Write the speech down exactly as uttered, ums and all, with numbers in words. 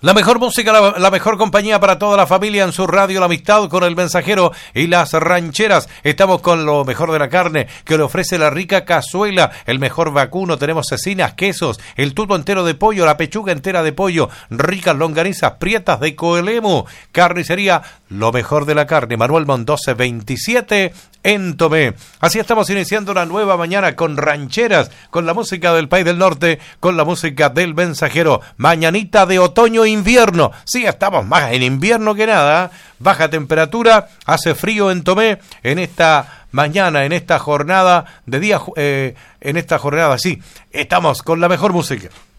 La mejor música, la, la mejor compañía para toda la familia en su radio La Amistad con El Mensajero y Las Rancheras. Estamos con lo mejor de la carne que le ofrece la rica cazuela, el mejor vacuno. Tenemos cecinas, quesos, el tuto entero de pollo, la pechuga entera de pollo, ricas longanizas prietas de Coelemu. Carnicería, lo mejor de la carne. Manuel Mondoce veintisiete en Tomé. Así estamos iniciando una nueva mañana con rancheras, con la música del País del Norte, con la música del Mensajero. Mañanita de otoño invierno. Sí, estamos más en invierno que nada. Baja temperatura, hace frío en Tomé en esta mañana, en esta jornada de día, eh, en esta jornada, sí, estamos con la mejor música.